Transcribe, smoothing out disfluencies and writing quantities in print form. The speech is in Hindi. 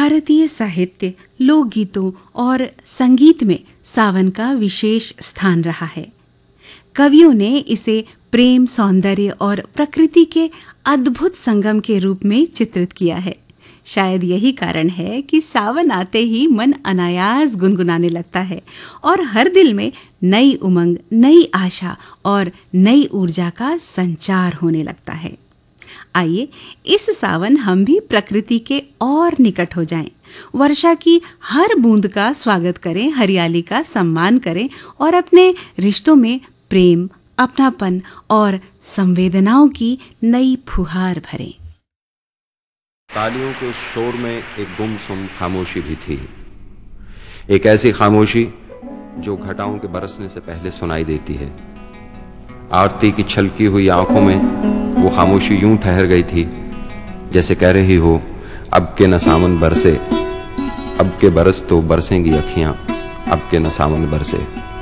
भारतीय साहित्य, लोकगीतों और संगीत में सावन का विशेष स्थान रहा है। कवियों ने इसे प्रेम, सौंदर्य और प्रकृति के अद्भुत संगम के रूप में चित्रित किया है। शायद यही कारण है कि सावन आते ही मन अनायास गुनगुनाने लगता है और हर दिल में नई उमंग, नई आशा और नई ऊर्जा का संचार होने लगता है। आइए इस सावन हम भी प्रकृति के और निकट हो जाएं, वर्षा की हर बूंद का स्वागत करें, हरियाली का सम्मान करें और अपने रिश्तों में प्रेम, अपनापन और संवेदनाओं की नई फुहार भरें। तालियों के उस शोर में एक गुमसुम खामोशी भी थी, एक ऐसी खामोशी जो घटाओं के बरसने से पहले सुनाई देती है। आरती की छलकी हुई आंखों में वो खामोशी यूं ठहर गई थी जैसे कह रही हो, अब के न सावन बरसे, अब के बरस तो बरसेंगी अखियां, अब के न सावन बरसे।